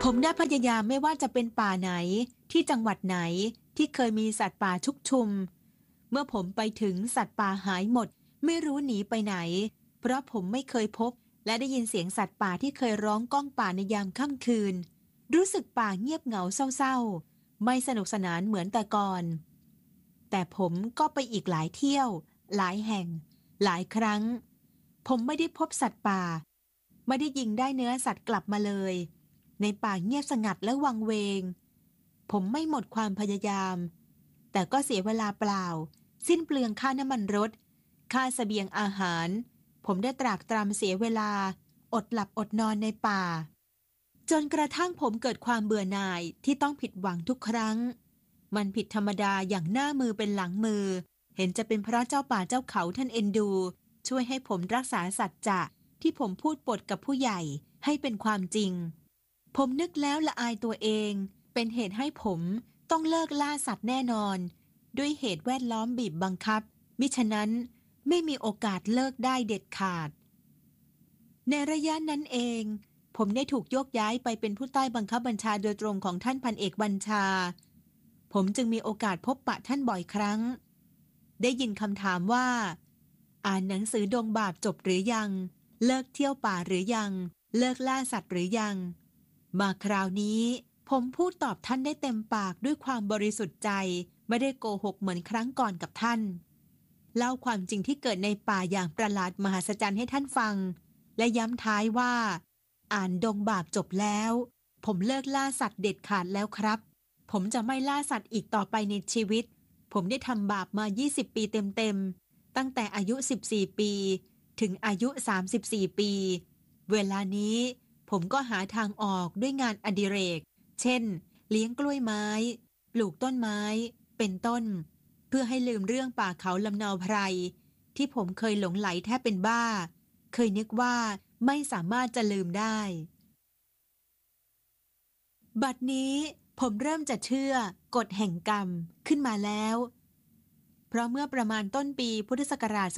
ผมได้พยายามไม่ว่าจะเป็นป่าไหนที่จังหวัดไหนที่เคยมีสัตว์ป่าชุกชุมเมื่อผมไปถึงสัตว์ป่าหายหมดไม่รู้หนีไปไหนเพราะผมไม่เคยพบและได้ยินเสียงสัตว์ป่าที่เคยร้องก้องป่าในยามค่ำคืนรู้สึกป่าเงียบเหงาเศร้าๆไม่สนุกสนานเหมือนแต่ก่อนแต่ผมก็ไปอีกหลายเที่ยวหลายแห่งหลายครั้งผมไม่ได้พบสัตว์ป่าไม่ได้ยิงได้เนื้อสัตว์กลับมาเลยในป่าเงียบสงัดและวังเวงผมไม่หมดความพยายามแต่ก็เสียเวลาเปล่าสิ้นเปลืองค่าน้ำมันรถค่าเสบียงอาหารผมได้ตรากตรำเสียเวลาอดหลับอดนอนในป่าจนกระทั่งผมเกิดความเบื่อหน่ายที่ต้องผิดหวังทุกครั้งมันผิดธรรมดาอย่างหน้ามือเป็นหลังมือเห็นจะเป็นเพราะเจ้าป่าเจ้าเขาท่านเอ็นดูช่วยให้ผมรักษาสัจจะที่ผมพูดปดกับผู้ใหญ่ให้เป็นความจริงผมนึกแล้วละอายตัวเองเป็นเหตุให้ผมต้องเลิกล่าสัตว์แน่นอนด้วยเหตุแวดล้อมบีบบังคับมิฉะนั้นไม่มีโอกาสเลิกได้เด็ดขาดในระยะนั้นเองผมได้ถูกโยกย้ายไปเป็นผู้ใต้บังคับบัญชาโดยตรงของท่านพันเอกบัญชาผมจึงมีโอกาสพบปะท่านบ่อยครั้งได้ยินคำถามว่าอ่านหนังสือดงบาปจบหรือยังเลิกเที่ยวป่าหรือยังเลิกล่าสัตว์หรือยังมาคราวนี้ผมพูดตอบท่านได้เต็มปากด้วยความบริสุทธิ์ใจไม่ได้โกหกเหมือนครั้งก่อนกับท่านเล่าความจริงที่เกิดในป่าอย่างประหลาดมหัศจรรย์ให้ท่านฟังและย้ำท้ายว่าอ่านดงบาปจบแล้วผมเลิกล่าสัตว์เด็ดขาดแล้วครับผมจะไม่ล่าสัตว์อีกต่อไปในชีวิตผมได้ทำบาปมา20ปีเต็มๆตั้งแต่อายุ14ปีถึงอายุ34ปีเวลานี้ผมก็หาทางออกด้วยงานอดิเรกเช่นเลี้ยงกล้วยไม้ปลูกต้นไม้เป็นต้นเพื่อให้ลืมเรื่องป่าเขาลำเนาไพรที่ผมเคยหลงไหลแทบเป็นบ้าเคยนึกว่าไม่สามารถจะลืมได้บัดนี้ผมเริ่มจะเชื่อกฎแห่งกรรมขึ้นมาแล้วเพราะเมื่อประมาณต้นปีพุทธศักราช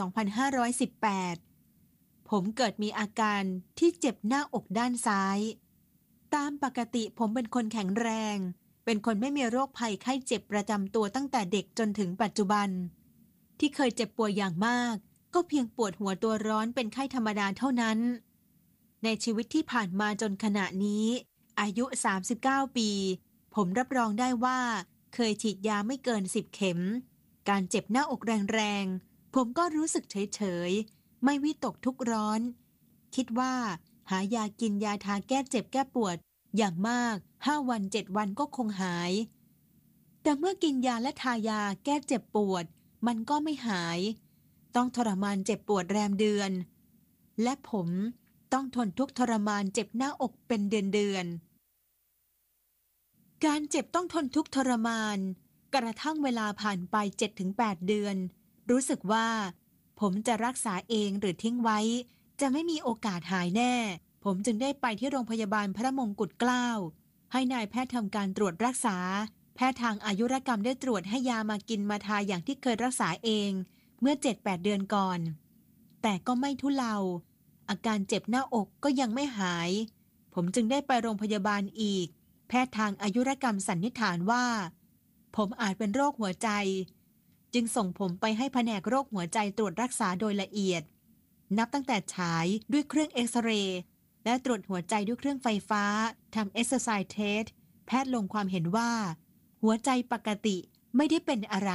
2518ผมเกิดมีอาการที่เจ็บหน้าอกด้านซ้ายตามปกติผมเป็นคนแข็งแรงเป็นคนไม่มีโรคภัยไข้เจ็บประจำตัวตั้งแต่เด็กจนถึงปัจจุบันที่เคยเจ็บป่วยอย่างมากก็เพียงปวดหัวตัวร้อนเป็นไข้ธรรมดาเท่านั้นในชีวิตที่ผ่านมาจนขณะนี้อายุ39ปีผมรับรองได้ว่าเคยฉีดยาไม่เกิน10เข็มการเจ็บหน้าอกแรงๆผมก็รู้สึกเฉยๆไม่วิตกทุกข์ร้อนคิดว่าหายากินยาทาแก้เจ็บแก้ปวดอย่างมาก5วัน7วันก็คงหายแต่เมื่อกินยาและทายาแก้เจ็บปวดมันก็ไม่หายต้องทรมานเจ็บปวดแรมเดือนและผมต้องทนทุกข์ทรมานเจ็บหน้าอกเป็นเดือนๆการเจ็บต้องทนทุกข์ทรมานกระทั่งเวลาผ่านไป 7-8 เดือนรู้สึกว่าผมจะรักษาเองหรือทิ้งไว้จะไม่มีโอกาสหายแน่ผมจึงได้ไปที่โรงพยาบาลพระมงกุฎเกล้าให้นายแพทย์ทำการตรวจรักษาแพทย์ทางอายุรกรรมได้ตรวจให้ยามากินมาทาอย่างที่เคยรักษาเองเมื่อ 7-8 เดือนก่อนแต่ก็ไม่ทุเลาอาการเจ็บหน้าอกก็ยังไม่หายผมจึงได้ไปโรงพยาบาลอีกแพทย์ทางอายุรกรรมสันนิษฐานว่าผมอาจเป็นโรคหัวใจจึงส่งผมไปให้แผนกโรคหัวใจตรวจรักษาโดยละเอียดนับตั้งแต่ฉายด้วยเครื่องเอ็กซเรย์และตรวจหัวใจด้วยเครื่องไฟฟ้าทำเอ็กซไซส์เทสแพทย์ลงความเห็นว่าหัวใจปกติไม่ได้เป็นอะไร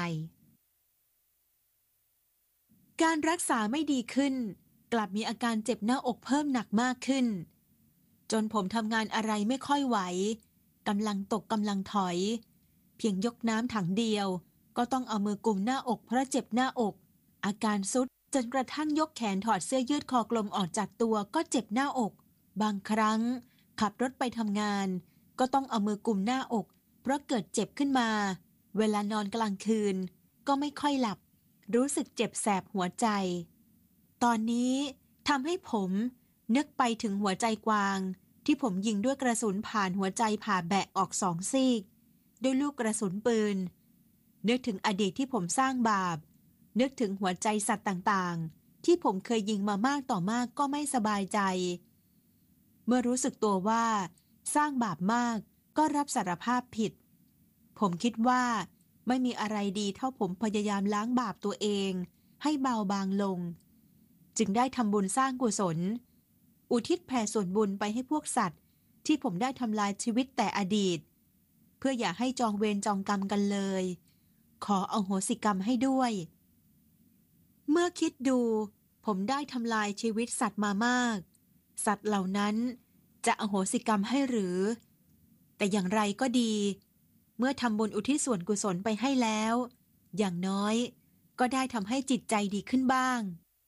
การรักษาไม่ดีขึ้นกลับมีอาการเจ็บหน้าอกเพิ่มหนักมากขึ้นจนผมทำงานอะไรไม่ค่อยไหวกำลังตกกำลังถอยเพียงยกน้ำถังเดียวก็ต้องเอามือกุมหน้าอกเพราะเจ็บหน้าอกอาการทรุดจนกระทั่งยกแขนถอดเสื้อยืดคอกลมออกจากตัวก็เจ็บหน้าอกบางครั้งขับรถไปทำงานก็ต้องเอามือกุมหน้าอกเพราะเกิดเจ็บขึ้นมาเวลานอนกลางคืนก็ไม่ค่อยหลับรู้สึกเจ็บแสบหัวใจตอนนี้ทำให้ผมนึกไปถึงหัวใจกวางที่ผมยิงด้วยกระสุนผ่านหัวใจผ่าแบะออก2 ซีกด้วยลูกกระสุนปืนนึกถึงอดีตที่ผมสร้างบาปนึกถึงหัวใจสัตว์ต่างๆที่ผมเคยยิงมามากต่อมากก็ไม่สบายใจเมื่อรู้สึกตัวว่าสร้างบาปมากก็รับสารภาพผิดผมคิดว่าไม่มีอะไรดีเท่าผมพยายามล้างบาปตัวเองให้เบาบางลงจึงได้ทำบุญสร้างกุศลอุทิศแผ่ส่วนบุญไปให้พวกสัตว์ที่ผมได้ทำลายชีวิตแต่อดีตเพื่ออย่าให้จองเวรจองกรรมกันเลยขออโหสิกรรมให้ด้วยเมื่อคิดดูผมได้ทำลายชีวิตสัตว์มามากสัตว์เหล่านั้นจะอโหสิกรรมให้หรือแต่อย่างไรก็ดีเมื่อทำบุญอุทิศส่วนกุศลไปให้แล้วอย่างน้อยก็ได้ทำให้จิตใจดีขึ้นบ้าง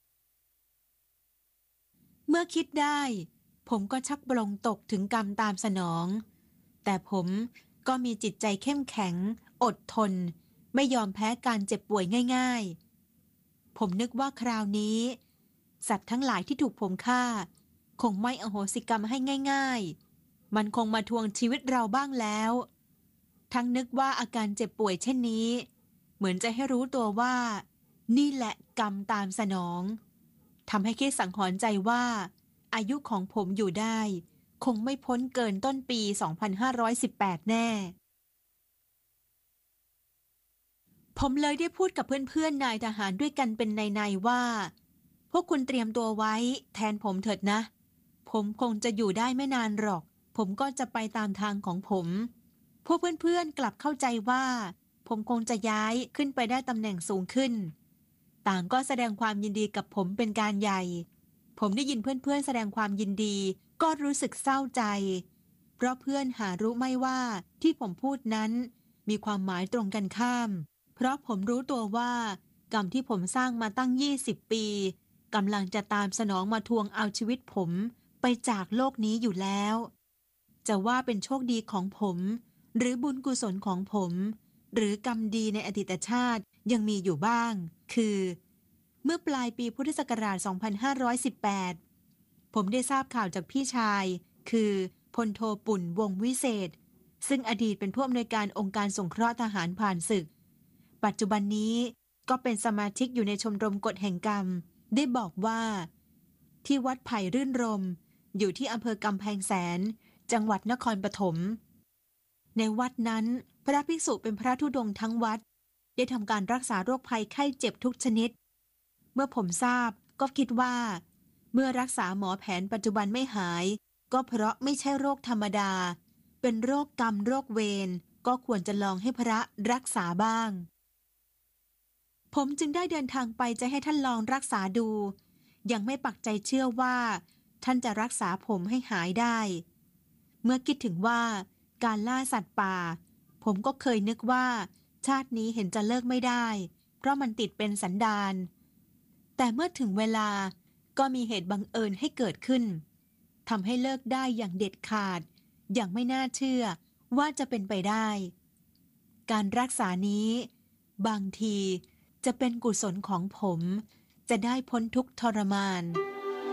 เมื่อคิดได้ผมก็ชักปลงตกถึงกรรมตามสนองแต่ผมก็มีจิตใจเข้มแข็งอดทนไม่ยอมแพ้การเจ็บป่วยง่ายๆผมนึกว่าคราวนี้สัตว์ทั้งหลายที่ถูกผมฆ่าคงไม่อโหสิกรรมให้ง่ายๆมันคงมาทวงชีวิตเราบ้างแล้วทั้งนึกว่าอาการเจ็บป่วยเช่นนี้เหมือนจะให้รู้ตัวว่านี่แหละกรรมตามสนองทำให้คิดสังหรณ์ใจว่าอายุของผมอยู่ได้คงไม่พ้นเกินต้นปี 2518 แน่ผมเลยได้พูดกับเพื่อนๆนายทหารด้วยกันเป็นในๆว่าพวกคุณเตรียมตัวไว้แทนผมเถิดนะผมคงจะอยู่ได้ไม่นานหรอกผมก็จะไปตามทางของผมพวกเพื่อนๆกลับเข้าใจว่าผมคงจะย้ายขึ้นไปได้ตำแหน่งสูงขึ้นต่างก็แสดงความยินดีกับผมเป็นการใหญ่ผมได้ยินเพื่อนๆแสดงความยินดีก็รู้สึกเศร้าใจเพราะเพื่อนหารู้ไม่ว่าที่ผมพูดนั้นมีความหมายตรงกันข้ามเพราะผมรู้ตัวว่ากรรมที่ผมสร้างมาตั้ง20 ปีกำลังจะตามสนองมาทวงเอาชีวิตผมไปจากโลกนี้อยู่แล้วจะว่าเป็นโชคดีของผมหรือบุญกุศลของผมหรือกรรมดีในอดีตชาติยังมีอยู่บ้างคือเมื่อปลายปีพุทธศักราช 2518 ผมได้ทราบข่าวจากพี่ชายคือพลโทปุ่นวงวิเศษซึ่งอดีตเป็นผู้อำนวยการองค์การสงเคราะห์ทหารผ่านศึกปัจจุบันนี้ก็เป็นสมาชิกอยู่ในชมรมกฎแห่งกรรมได้บอกว่าที่วัดไผ่รื่นรมอยู่ที่อำเภอกำแพงแสนจังหวัดนครปฐมในวัดนั้นพระภิกษุเป็นพระธุดงค์ทั้งวัดได้ทำการรักษาโรคภัยไข้เจ็บทุกชนิดเมื่อผมทราบก็คิดว่าเมื่อรักษาหมอแผนปัจจุบันไม่หายก็เพราะไม่ใช่โรคธรรมดาเป็นโรคกรรมโรคเวรก็ควรจะลองให้พระรักษาบ้างผมจึงได้เดินทางไปจะให้ท่านลองรักษาดูยังไม่ปักใจเชื่อว่าท่านจะรักษาผมให้หายได้เมื่อคิดถึงว่าการล่าสัตว์ป่าผมก็เคยนึกว่าชาตินี้เห็นจะเลิกไม่ได้เพราะมันติดเป็นสันดานแต่เมื่อถึงเวลาก็มีเหตุบังเอิญให้เกิดขึ้นทำให้เลิกได้อย่างเด็ดขาดอย่างไม่น่าเชื่อว่าจะเป็นไปได้การรักษานี้บางทีจะเป็นกุศลของผมจะได้พ้นทุกข์ทรมาน